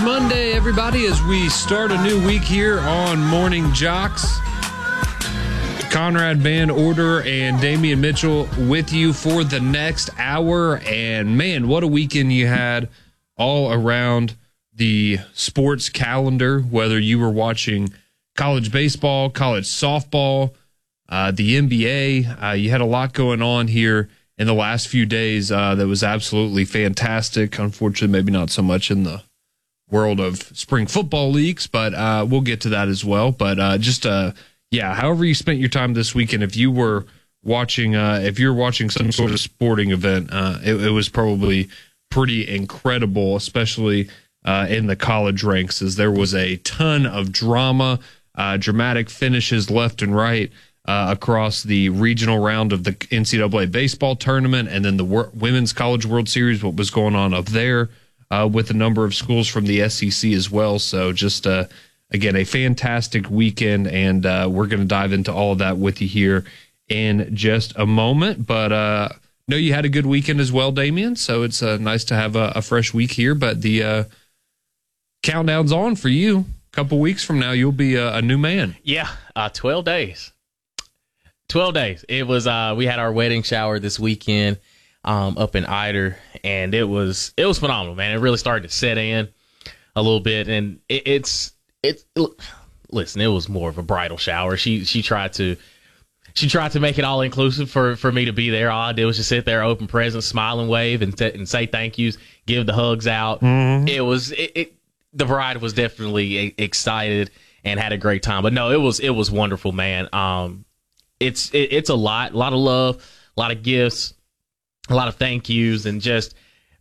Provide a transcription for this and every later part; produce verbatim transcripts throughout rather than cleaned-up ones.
Monday, everybody, as we start a new week here on Morning Jocks. Conrad Van Order and Damian Mitchell with you for the next hour. And, man, what a weekend you had all around the sports calendar, whether you were watching college baseball, college softball, uh, the N B A. Uh, you had a lot going on here in the last few days uh, that was absolutely fantastic. Unfortunately, maybe not so much in the world of spring football leagues, but uh, we'll get to that as well. But uh, just, uh, yeah, however you spent your time this weekend, if you were watching, uh, if you're watching some sort of sporting event, uh, it, it was probably pretty incredible, especially uh, in the college ranks, as there was a ton of drama, uh, dramatic finishes left and right uh, across the regional round of the N C double A baseball tournament, and then the Wor- Women's College World Series, what was going on up there. Uh, with a number of schools from the S E C as well. So just, uh, again, a fantastic weekend, and uh, we're going to dive into all of that with you here in just a moment. But uh, know you had a good weekend as well, Damian, so it's uh, nice to have a, a fresh week here. But the uh, countdown's on for you. A couple weeks from now, you'll be a, a new man. Yeah, uh, twelve days. twelve days. It was, uh, we had our wedding shower this weekend. Um, up in Eider, and it was it was phenomenal, man. It really started to set in a little bit, and it, it's it's listen, it was more of a bridal shower. She she tried to she tried to make it all inclusive for, for me to be there. All I did was just sit there, open presents, smile and wave, and t- and say thank yous, give the hugs out. Mm-hmm. It was it, it the bride was definitely a- excited and had a great time. But no, it was it was wonderful, man. Um, it's it, it's a lot, a lot of love, a lot of gifts. A lot of thank yous, and just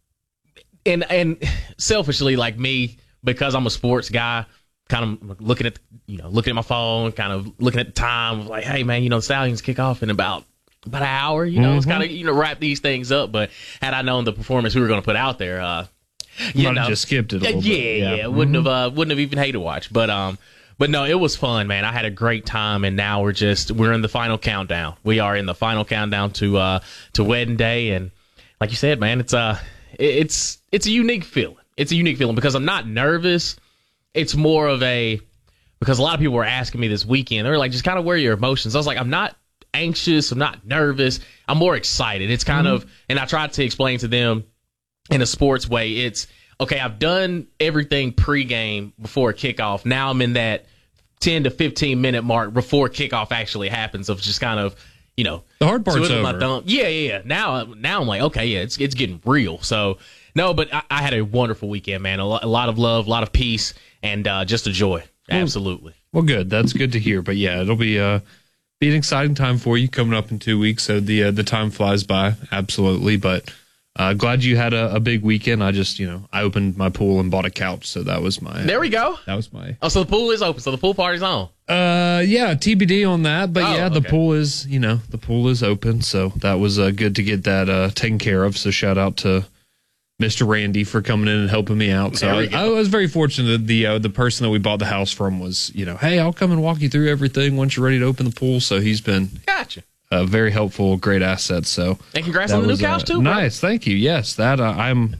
and and selfishly, like me, because I'm a sports guy, kind of looking at you know looking at my phone, kind of looking at the time, like, hey man, you know, the Stallions kick off in about about an hour. You know, mm-hmm. It's kind of you know wrap these things up. But had I known the performance we were going to put out there, uh, you Might know, have just skipped it a little yeah, bit. Yeah, yeah, mm-hmm. wouldn't have uh, wouldn't have even hated to watch. But um, but no, it was fun, man. I had a great time, and now we're just we're in the final countdown. We are in the final countdown to uh to wedding day, and like you said, man, it's uh it's it's a unique feeling. It's a unique feeling because I'm not nervous. It's more of a because a lot of people were asking me this weekend. They were like, just kind of where are your emotions? I was like, I'm not anxious. I'm not nervous. I'm more excited. It's kind mm-hmm. of, and I tried to explain to them in a sports way. It's okay. I've done everything pregame before kickoff. Now I'm in that ten to fifteen minute mark before kickoff actually happens of just kind of, you know, the hard part's over. My thumb. Yeah, yeah, yeah. Now, now I'm like, okay, yeah, it's it's getting real. So, no, but I, I had a wonderful weekend, man. A lot, a lot of love, a lot of peace, and uh, just a joy. Absolutely. Well, good. That's good to hear. But yeah, it'll be uh be an exciting time for you coming up in two weeks. So the uh, the time flies by. Absolutely. But uh, glad you had a, a big weekend. I just, you know, I opened my pool and bought a couch. So that was my. There we go. That was my. Oh, so the pool is open. So the pool party's on. Uh, yeah, T B D on that. But oh, yeah, the okay. pool is, you know, the pool is open. So that was uh, good to get that uh, taken care of. So shout out to Mister Randy for coming in and helping me out. So I, I was very fortunate that the uh, the person that we bought the house from was, you know, hey, I'll come and walk you through everything once you're ready to open the pool. So he's been gotcha. a very helpful, great asset. So and congrats on the new couch uh, too. Bro. Nice, thank you. Yes, that uh, I'm